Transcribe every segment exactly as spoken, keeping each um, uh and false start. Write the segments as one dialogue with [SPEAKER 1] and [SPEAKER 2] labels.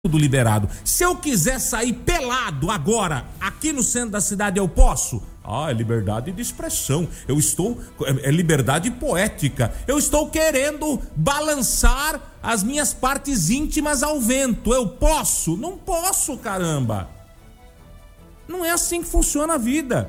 [SPEAKER 1] tudo liberado. Se eu quiser sair pelado agora, aqui no centro da cidade, eu posso? Ah, é liberdade de expressão. Eu estou... É liberdade poética. Eu estou querendo balançar as minhas partes íntimas ao vento. Eu posso? Não posso, caramba. Não é assim que funciona a vida.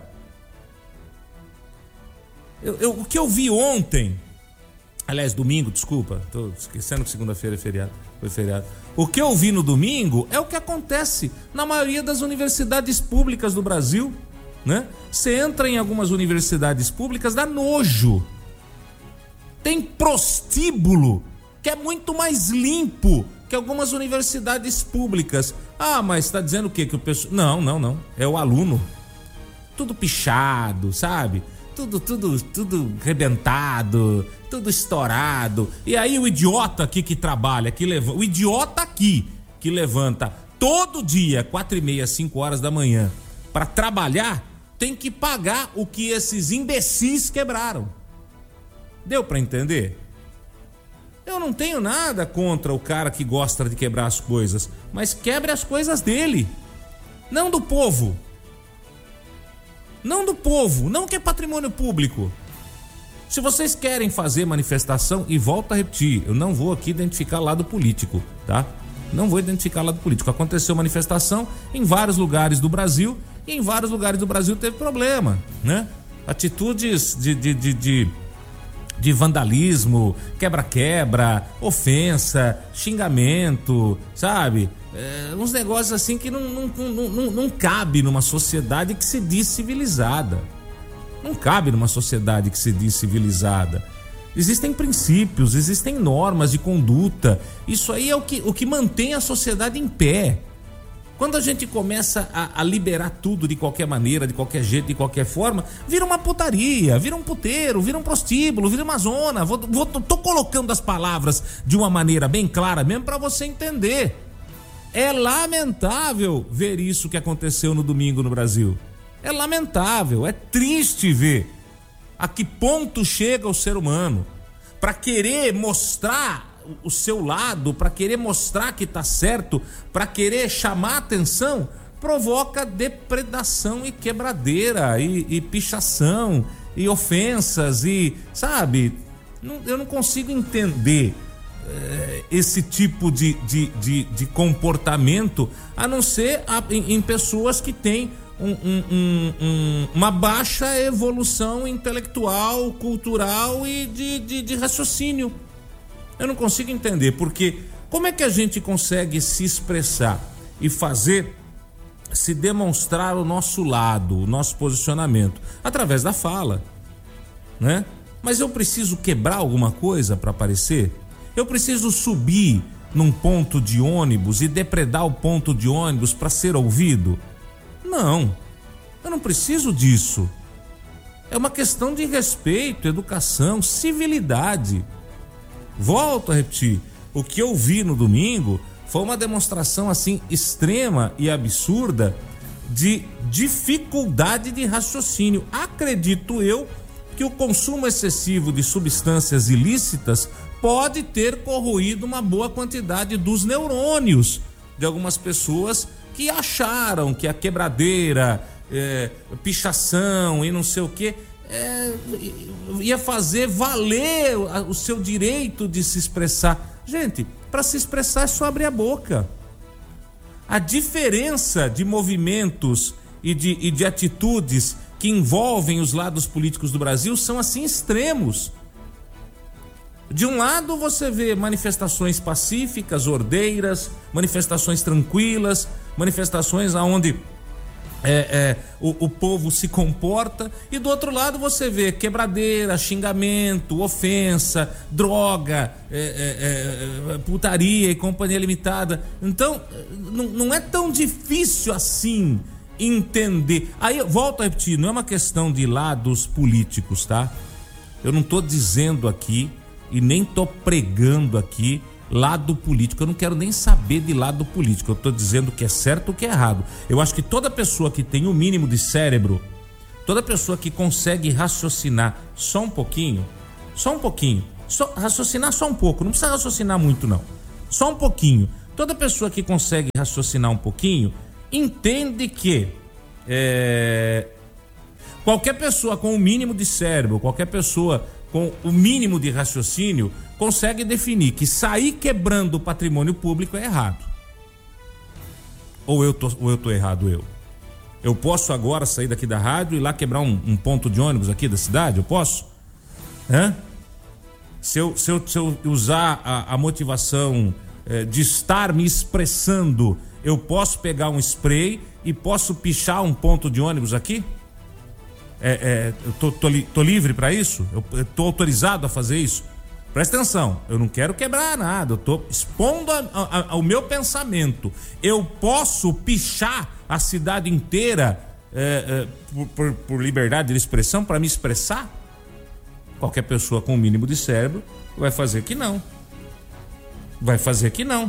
[SPEAKER 1] Eu, eu, o que eu vi ontem... Aliás, domingo, desculpa. Tô esquecendo que segunda-feira é feriado. Foi feriado. O que eu vi no domingo é o que acontece na maioria das universidades públicas do Brasil, né? Você entra em algumas universidades públicas, dá nojo. Tem prostíbulo que é muito mais limpo que algumas universidades públicas. Ah, mas tá dizendo o quê? Que o pessoal... Não, não, não. É o aluno. Tudo pichado, sabe? Tudo, tudo, tudo rebentado, tudo estourado. E aí o idiota aqui que trabalha, que levanta, o idiota aqui que levanta todo dia, quatro e meia, cinco horas da manhã, para trabalhar, tem que pagar o que esses imbecis quebraram. Deu para entender? Eu não tenho nada contra o cara que gosta de quebrar as coisas, mas quebre as coisas dele, não do povo. Não do povo, não que é patrimônio público. Se vocês querem fazer manifestação, e volto a repetir, eu não vou aqui identificar lado político, tá? Não vou identificar lado político. Aconteceu manifestação em vários lugares do Brasil, e em vários lugares do Brasil teve problema, né? Atitudes de, de, de, de, de vandalismo, quebra-quebra, ofensa, xingamento, sabe? É, uns negócios assim que não, não, não, não, não cabe numa sociedade que se diz civilizada. Não cabe numa sociedade que se diz civilizada. Existem princípios, existem normas de conduta. Isso aí é o que, o que mantém a sociedade em pé. Quando a gente começa a, a liberar tudo de qualquer maneira, de qualquer jeito, de qualquer forma, vira uma putaria, vira um puteiro, vira um prostíbulo, vira uma zona. Vou, vou, tô colocando as palavras de uma maneira bem clara mesmo para você entender. É lamentável ver isso que aconteceu no domingo no Brasil. É lamentável, é triste ver a que ponto chega o ser humano para querer mostrar o seu lado, para querer mostrar que tá certo, para querer chamar atenção, provoca depredação e quebradeira e, e pichação e ofensas e, sabe, não, eu não consigo entender esse tipo de, de, de, de comportamento, a não ser a, em, em pessoas que têm um, um, um, um, uma baixa evolução intelectual, cultural e de, de, de raciocínio. Eu não consigo entender, porque como é que a gente consegue se expressar e fazer, se demonstrar o nosso lado, o nosso posicionamento? Através da fala, né? Mas eu preciso quebrar alguma coisa para aparecer? Eu preciso subir num ponto de ônibus e depredar o ponto de ônibus para ser ouvido? Não, eu não preciso disso. É uma questão de respeito, educação, civilidade. Volto a repetir, o que eu vi no domingo foi uma demonstração assim extrema e absurda de dificuldade de raciocínio. Acredito eu que o consumo excessivo de substâncias ilícitas pode ter corroído uma boa quantidade dos neurônios de algumas pessoas que acharam que a quebradeira, é, pichação e não sei o que, é, ia fazer valer o seu direito de se expressar. Gente, para se expressar é só abrir a boca. A diferença de movimentos e de, e de atitudes que envolvem os lados políticos do Brasil são assim extremos. De um lado você vê manifestações pacíficas, ordeiras, manifestações tranquilas, manifestações onde é, é, o, o povo se comporta, e do outro lado você vê quebradeira, xingamento, ofensa, droga, é, é, é, putaria e companhia limitada. Então não, não é tão difícil assim entender. Aí eu volto a repetir, não é uma questão de lados políticos, tá? Eu não estou dizendo aqui e nem tô pregando aqui lado político. Eu não quero nem saber de lado político. Eu tô dizendo o que é certo e o que é errado. Eu acho que toda pessoa que tem o mínimo de cérebro, toda pessoa que consegue raciocinar só um pouquinho, só um pouquinho, só, raciocinar só um pouco, não precisa raciocinar muito não, só um pouquinho, toda pessoa que consegue raciocinar um pouquinho entende que é, qualquer pessoa com o mínimo de cérebro, qualquer pessoa com o mínimo de raciocínio consegue definir que sair quebrando o patrimônio público é errado. Ou eu tô, ou eu tô errado, eu. Eu posso agora sair daqui da rádio e ir lá quebrar um, um ponto de ônibus aqui da cidade? Eu posso? Hã? Se eu, se eu, se eu usar a, a motivação é, de estar me expressando, eu posso pegar um spray e posso pichar um ponto de ônibus aqui? É, é, eu tô, tô, li, tô livre para isso? Eu, eu tô autorizado a fazer isso? Presta atenção, eu não quero quebrar nada, eu tô expondo a, a, a, o meu pensamento. Eu posso pichar a cidade inteira é, é, por, por, por liberdade de expressão, para me expressar? Qualquer pessoa com o mínimo de cérebro vai fazer que não. Vai fazer que não.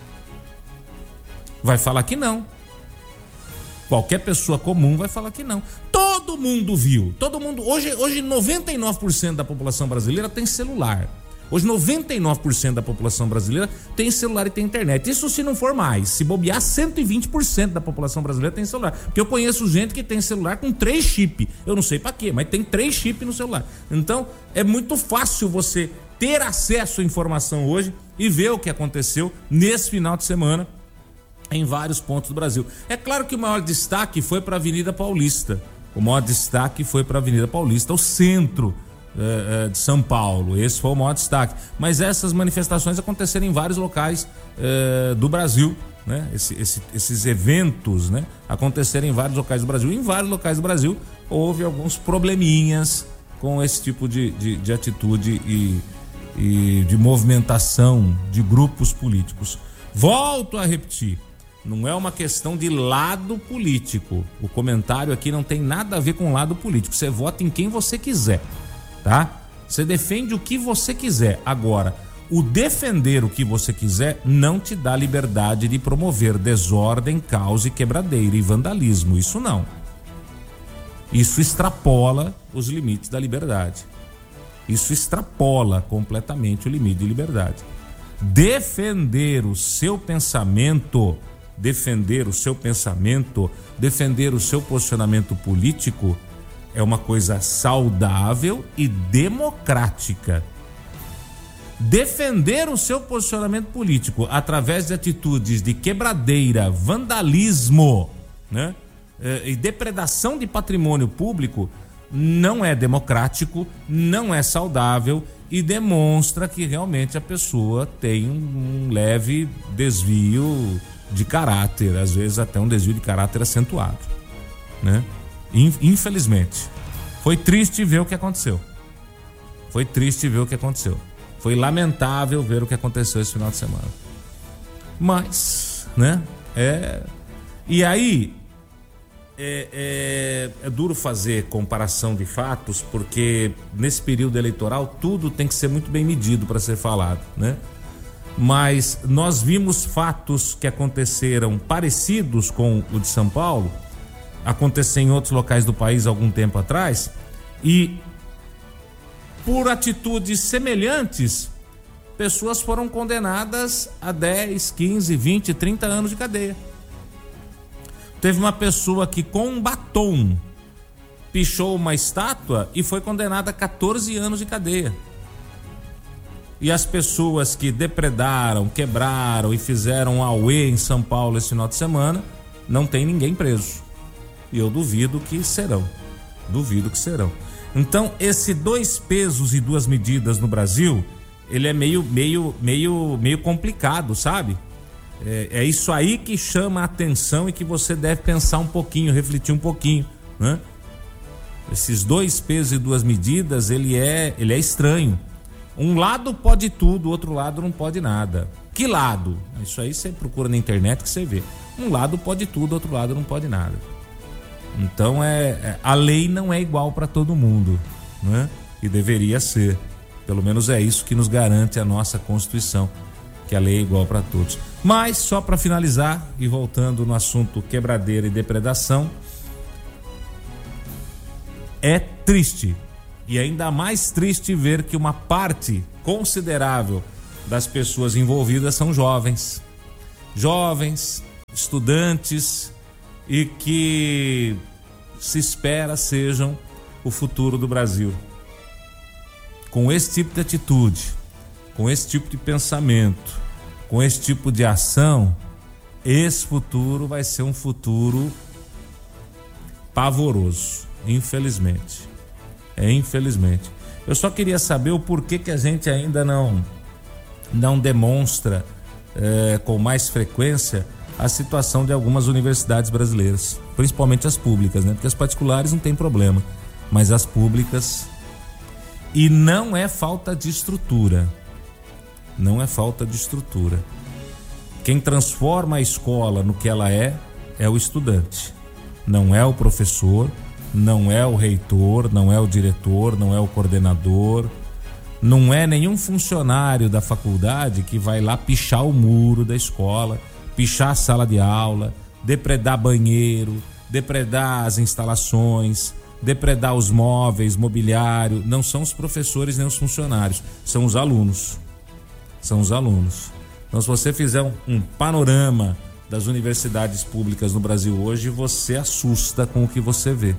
[SPEAKER 1] Vai falar que não. Qualquer pessoa comum vai falar que não. Todo mundo viu, todo mundo. Hoje, hoje noventa e nove por cento da população brasileira tem celular. Hoje noventa e nove por cento da população brasileira tem celular e tem internet. Isso se não for mais. Se bobear, cento e vinte por cento da população brasileira tem celular. Porque eu conheço gente que tem celular com três chips. Eu não sei pra quê, mas tem três chips no celular. Então, é muito fácil você ter acesso à informação hoje e ver o que aconteceu nesse final de semana em vários pontos do Brasil. É claro que o maior destaque foi para a Avenida Paulista. O maior destaque foi para a Avenida Paulista, o centro eh, de São Paulo. Esse foi o maior destaque. Mas essas manifestações aconteceram em vários locais eh, do Brasil, né? Esse, esse, esses eventos, né? Aconteceram em vários locais do Brasil. Em vários locais do Brasil houve alguns probleminhas com esse tipo de, de, de atitude e, e de movimentação de grupos políticos. Volto a repetir. Não é uma questão de lado político. O comentário aqui não tem nada a ver com lado político. Você vota em quem você quiser, tá? Você defende o que você quiser. Agora, o defender o que você quiser não te dá liberdade de promover desordem, caos e quebradeira e vandalismo. Isso não. Isso extrapola os limites da liberdade. Isso extrapola completamente o limite de liberdade. Defender o seu pensamento... Defender o seu pensamento, defender o seu posicionamento político é uma coisa saudável e democrática. Defender o seu posicionamento político através de atitudes de quebradeira, vandalismo, né, e depredação de patrimônio público não é democrático, não é saudável e demonstra que realmente a pessoa tem um leve desvio de caráter, às vezes até um desvio de caráter acentuado, né? Infelizmente, foi triste ver o que aconteceu. Foi triste ver o que aconteceu. Foi lamentável ver o que aconteceu esse final de semana. Mas, né? É. E aí é, é, é duro fazer comparação de fatos, porque nesse período eleitoral tudo tem que ser muito bem medido para ser falado, né? Mas nós vimos fatos que aconteceram parecidos com o de São Paulo, acontecer em outros locais do país há algum tempo atrás, e por atitudes semelhantes, pessoas foram condenadas a dez, quinze, vinte, trinta anos de cadeia. Teve uma pessoa que com um batom pichou uma estátua e foi condenada a quatorze anos de cadeia. E as pessoas que depredaram, quebraram e fizeram um auê em São Paulo esse final de semana, não tem ninguém preso. E eu duvido que serão. Duvido que serão. Então, esse dois pesos e duas medidas no Brasil, ele é meio, meio, meio, meio complicado, sabe? É, é isso aí que chama a atenção e que você deve pensar um pouquinho, refletir um pouquinho, né? Esses dois pesos e duas medidas, ele é, ele é estranho. Um lado pode tudo, o outro lado não pode nada. Que lado? Isso aí você procura na internet que você vê. Um lado pode tudo, o outro lado não pode nada. Então é, é a lei não é igual para todo mundo, né? E deveria ser. Pelo menos é isso que nos garante a nossa Constituição, que a lei é igual para todos. Mas só para finalizar e voltando no assunto quebradeira e depredação, é triste. E ainda mais triste ver que uma parte considerável das pessoas envolvidas são jovens. jovens, estudantes e que se espera sejam o futuro do Brasil. Com esse tipo de atitude, com esse tipo de pensamento, com esse tipo de ação, esse futuro vai ser um futuro pavoroso, infelizmente. É infelizmente. Eu só queria saber o porquê que a gente ainda não, não demonstra é, com mais frequência a situação de algumas universidades brasileiras, principalmente as públicas, né? Porque as particulares não tem problema, mas as públicas. E não é falta de estrutura, não é falta de estrutura. Quem transforma a escola no que ela é, é o estudante, não é o professor, não é o reitor, não é o diretor, não é o coordenador, não é nenhum funcionário da faculdade que vai lá pichar o muro da escola, pichar a sala de aula, depredar banheiro, depredar as instalações, depredar os móveis, mobiliário. Não são os professores nem os funcionários, são os alunos. São os alunos. Então, se você fizer um, um panorama das universidades públicas no Brasil hoje, você assusta com o que você vê.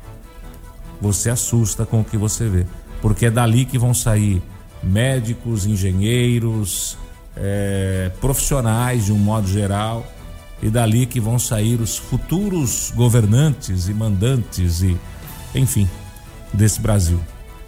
[SPEAKER 1] Você assusta com o que você vê. Porque é dali que vão sair médicos, engenheiros, é, profissionais de um modo geral, e dali que vão sair os futuros governantes e mandantes e, enfim, desse Brasil.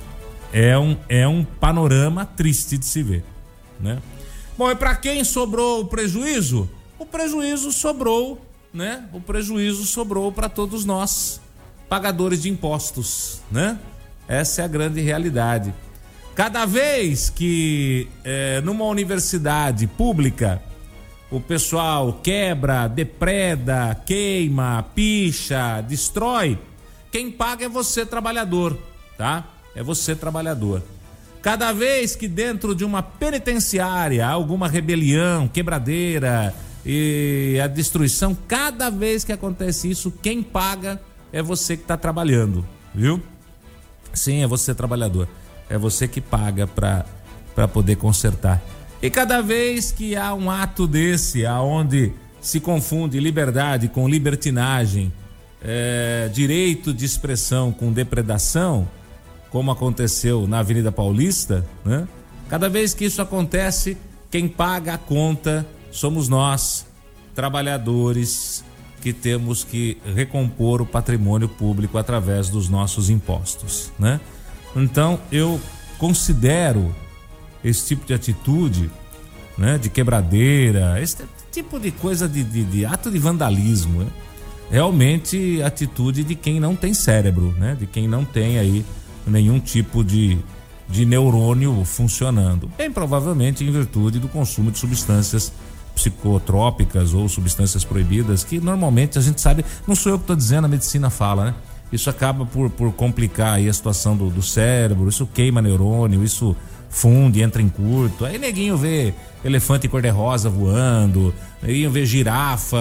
[SPEAKER 1] É um, é um panorama triste de se ver, né? Bom, e para quem sobrou o prejuízo? O prejuízo sobrou, né? O prejuízo sobrou para todos nós, pagadores de impostos, né? Essa é a grande realidade. Cada vez que é, numa universidade pública o pessoal quebra, depreda, queima, picha, destrói, quem paga é você, trabalhador, tá? É você, trabalhador. Cada vez que dentro de uma penitenciária há alguma rebelião, quebradeira e a destruição, cada vez que acontece isso, quem paga é você que está trabalhando, viu? Sim, é você, trabalhador. É você que paga para para poder consertar. E cada vez que há um ato desse, aonde se confunde liberdade com libertinagem, é, direito de expressão com depredação, como aconteceu na Avenida Paulista, né? Cada vez que isso acontece, quem paga a conta somos nós, trabalhadores, que temos que recompor o patrimônio público através dos nossos impostos, né? Então, eu considero esse tipo de atitude, né, de quebradeira, esse tipo de coisa de, de, de ato de vandalismo, né? Realmente atitude de quem não tem cérebro, né? De quem não tem aí nenhum tipo de, de neurônio funcionando. Bem provavelmente em virtude do consumo de substâncias psicotrópicas ou substâncias proibidas, que normalmente a gente sabe, não sou eu que estou dizendo, a medicina fala, né? Isso acaba por, por complicar aí a situação do, do cérebro, isso queima neurônio, isso funde, entra em curto. Aí neguinho vê elefante cor-de-rosa voando, neguinho vê girafa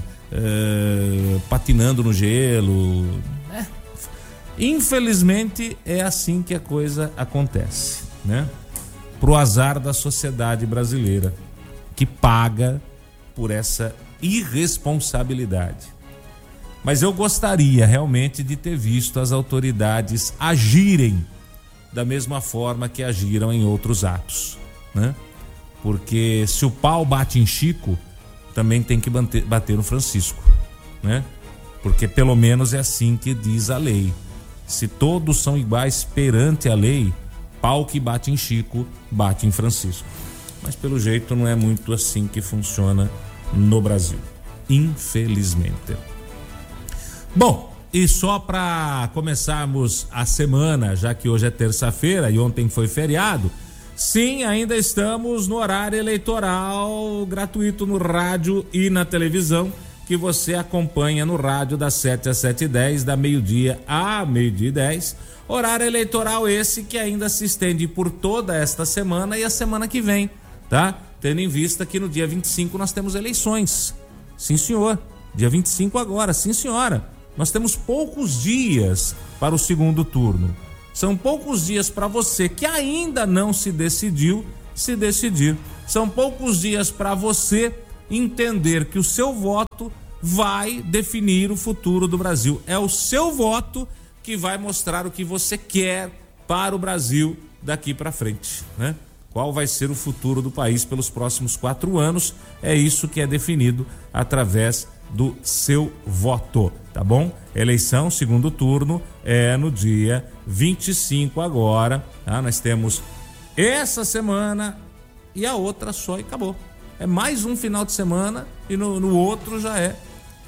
[SPEAKER 1] uh, patinando no gelo. É. Infelizmente é assim que a coisa acontece, né? Pro azar da sociedade brasileira, que paga por essa irresponsabilidade. Mas eu gostaria realmente de ter visto as autoridades agirem da mesma forma que agiram em outros atos, né? Porque se o pau bate em Chico, também tem que bater, bater no Francisco, né? Porque pelo menos é assim que diz a lei. Se todos são iguais perante a lei, pau que bate em Chico, bate em Francisco. Mas pelo jeito não é muito assim que funciona no Brasil, infelizmente. Bom, e só para começarmos a semana, já que hoje é terça-feira e ontem foi feriado, sim, ainda estamos no horário eleitoral gratuito no rádio e na televisão, que você acompanha no rádio das sete às sete e dez, da meio-dia a meio-dia e dez. Horário eleitoral esse que ainda se estende por toda esta semana e a semana que vem, tá? Tendo em vista que no dia vinte e cinco nós temos eleições. Sim, senhor. Dia vinte e cinco agora, sim, senhora. Nós temos poucos dias para o segundo turno. São poucos dias para você que ainda não se decidiu se decidir. São poucos dias para você entender que o seu voto vai definir o futuro do Brasil. É o seu voto que vai mostrar o que você quer para o Brasil daqui para frente, né? Qual vai ser o futuro do país pelos próximos quatro anos? É isso que é definido através do seu voto, tá bom? Eleição, segundo turno, é no dia vinte e cinco agora, tá? Nós temos essa semana e a outra só e acabou. É mais um final de semana e no, no outro já é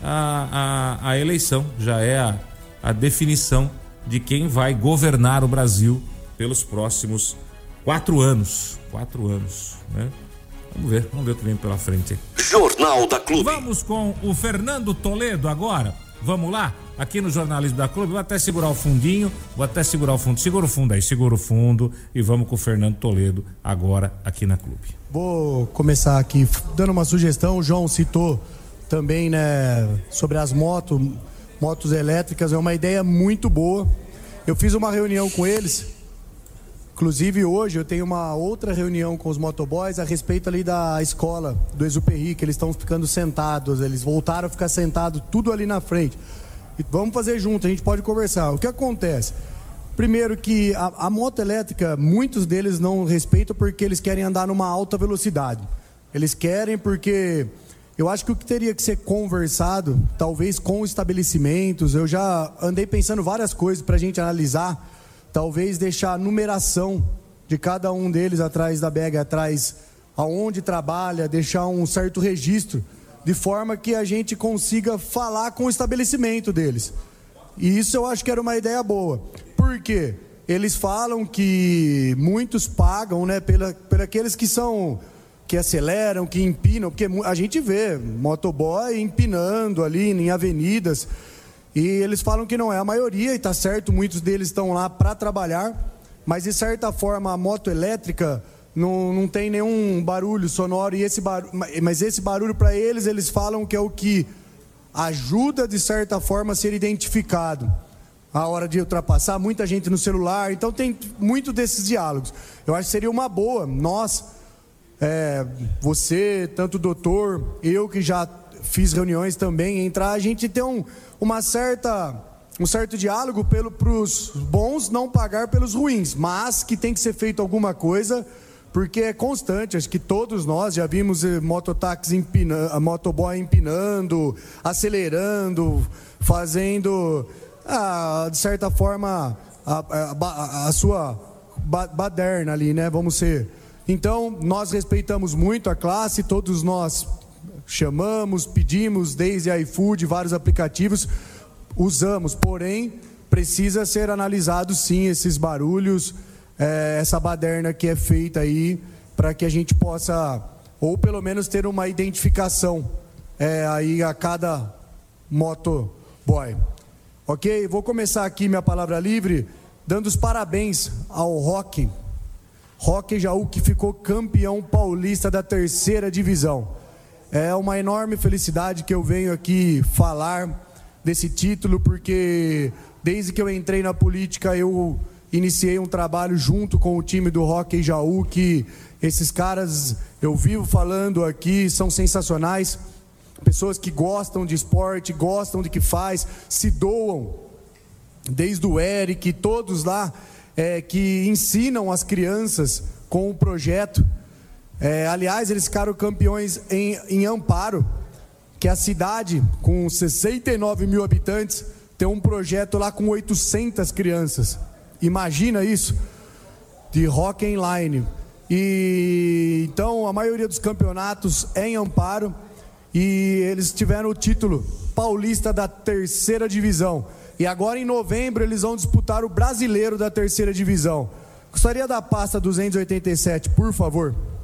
[SPEAKER 1] a, a, a eleição, já é a, a definição de quem vai governar o Brasil pelos próximos quatro anos. Quatro anos, né? Vamos ver, vamos ver o que vem pela frente.
[SPEAKER 2] Jornal da Clube.
[SPEAKER 1] Vamos com o Fernando Toledo agora. Vamos lá? Aqui no Jornalismo da Clube, vou até segurar o fundinho, vou até segurar o fundo. Segura o fundo aí, segura o fundo e vamos com o Fernando Toledo agora aqui na Clube.
[SPEAKER 3] Vou começar aqui dando uma sugestão. O João citou também, né, sobre as motos, motos elétricas. É uma ideia muito boa. Eu fiz uma reunião com eles. Inclusive hoje eu tenho uma outra reunião com os motoboys a respeito ali da escola do Exuperry, que eles estão ficando sentados, eles voltaram a ficar sentados tudo ali na frente. E vamos fazer junto, a gente pode conversar. O que acontece? Primeiro que a, a moto elétrica, muitos deles não respeitam porque eles querem andar numa alta velocidade. Eles querem porque eu acho que o que teria que ser conversado, talvez com estabelecimentos, eu já andei pensando várias coisas para a gente analisar. Talvez deixar a numeração de cada um deles atrás da bag, atrás aonde trabalha, deixar um certo registro, de forma que a gente consiga falar com o estabelecimento deles. E isso eu acho que era uma ideia boa. Por quê? Eles falam que muitos pagam, né, pela, por aqueles que são, que aceleram, que empinam, porque a gente vê motoboy empinando ali em avenidas. E eles falam que não é a maioria, e tá certo, muitos deles estão lá para trabalhar, mas de certa forma a moto elétrica não, não tem nenhum barulho sonoro, e esse barulho, mas esse barulho para eles, eles falam que é o que ajuda de certa forma a ser identificado a hora de ultrapassar, muita gente no celular, então tem muito desses diálogos. Eu acho que seria uma boa, nós, é, você, tanto o doutor, eu que já fiz reuniões também, entrar, a gente ter um, uma certa, um certo diálogo para os bons não pagar pelos ruins, mas que tem que ser feito alguma coisa, porque é constante. Acho que todos nós já vimos mototáxi empinando, motoboy empinando, acelerando, fazendo, ah, de certa forma, a, a, a sua baderna ali, né? Vamos ser. Então, nós respeitamos muito a classe, todos nós chamamos, pedimos, desde iFood, vários aplicativos, usamos, porém, precisa ser analisado sim esses barulhos, é, essa baderna que é feita aí, para que a gente possa, ou pelo menos ter uma identificação é, aí a cada motoboy. Ok? Vou começar aqui minha palavra livre, dando os parabéns ao Roque, Roque Jaú, que ficou campeão paulista da terceira divisão. É uma enorme felicidade que eu venho aqui falar desse título, porque desde que eu entrei na política eu iniciei um trabalho junto com o time do Roque Jaú, que esses caras, eu vivo falando aqui, são sensacionais, pessoas que gostam de esporte, gostam de que faz, se doam, desde o Eric, todos lá, é, que ensinam as crianças com o projeto. É, aliás, eles ficaram campeões em, em Amparo, que é a cidade com sessenta e nove mil habitantes, tem um projeto lá com oitocentas crianças. Imagina isso, de hockey inline. E então a maioria dos campeonatos é em Amparo, e eles tiveram o título paulista da terceira divisão. E agora em novembro eles vão disputar o brasileiro da terceira divisão. Gostaria da pasta duzentos e oitenta e sete, por favor.